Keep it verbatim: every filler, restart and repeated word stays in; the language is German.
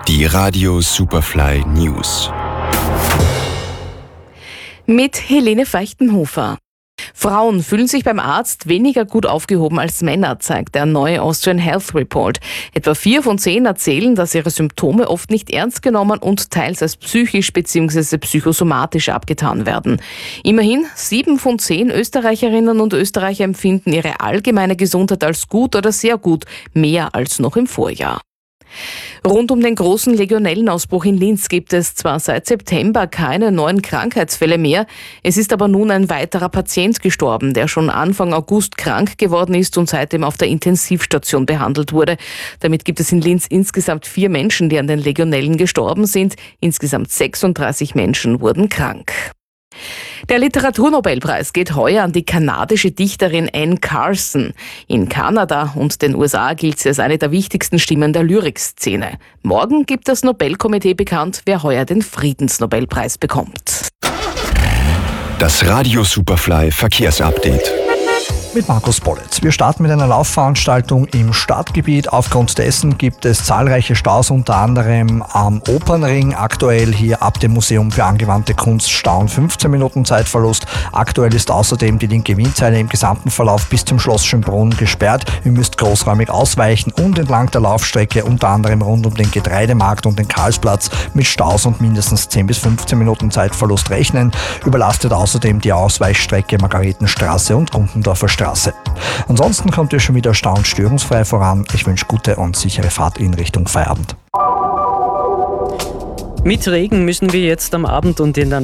Die Radio Superfly News. Mit Helene Feichtenhofer. Frauen fühlen sich beim Arzt weniger gut aufgehoben als Männer, zeigt der neue Austrian Health Report. Etwa vier von zehn erzählen, dass ihre Symptome oft nicht ernst genommen und teils als psychisch bzw. psychosomatisch abgetan werden. Immerhin sieben von zehn Österreicherinnen und Österreicher empfinden ihre allgemeine Gesundheit als gut oder sehr gut, mehr als noch im Vorjahr. Rund um den großen Legionellenausbruch in Linz gibt es zwar seit September keine neuen Krankheitsfälle mehr, es ist aber nun ein weiterer Patient gestorben, der schon Anfang August krank geworden ist und seitdem auf der Intensivstation behandelt wurde. Damit gibt es in Linz insgesamt vier Menschen, die an den Legionellen gestorben sind. Insgesamt sechsunddreißig Menschen wurden krank. Der Literaturnobelpreis geht heuer an die kanadische Dichterin Anne Carson. In Kanada und den U S A gilt sie als eine der wichtigsten Stimmen der Lyrikszene. Morgen gibt das Nobelkomitee bekannt, wer heuer den Friedensnobelpreis bekommt. Das Radio Superfly Verkehrsupdate. Mit Markus Bollitz. Wir starten mit einer Laufveranstaltung im Stadtgebiet. Aufgrund dessen gibt es zahlreiche Staus, unter anderem am Opernring. Aktuell hier ab dem Museum für angewandte Kunst Stauen fünfzehn Minuten Zeitverlust. Aktuell ist außerdem die linke Windseite im gesamten Verlauf bis zum Schloss Schönbrunn gesperrt. Ihr müsst großräumig ausweichen und entlang der Laufstrecke, unter anderem rund um den Getreidemarkt und den Karlsplatz, mit Staus und mindestens zehn bis fünfzehn Minuten Zeitverlust rechnen. Überlastet außerdem die Ausweichstrecke Margaretenstraße und Gumpendorfer Straße. Ansonsten kommt ihr schon wieder stau- und störungsfrei voran. Ich wünsche gute und sichere Fahrt in Richtung Feierabend. Mit Regen müssen wir jetzt am Abend und in der